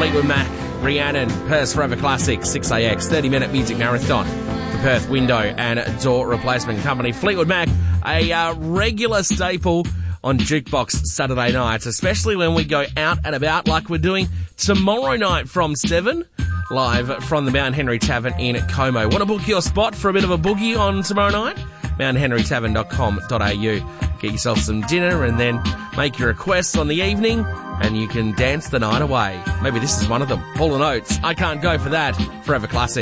Fleetwood Mac, Rhiannon, Perth's Forever Classic, 6AX, 30-minute music marathon for Perth Window and Door Replacement Company. Fleetwood Mac, a regular staple on Jukebox Saturday nights, especially when we go out and about like we're doing tomorrow night from 7, live from the Mount Henry Tavern in Como. Want to book your spot for a bit of a boogie on tomorrow night? mounthenrytavern.com.au. Get yourself some dinner and then make your requests on the evening and you can dance the night away. Maybe this is one of them. Hall & Oates, I Can't Go For That, Forever Classic.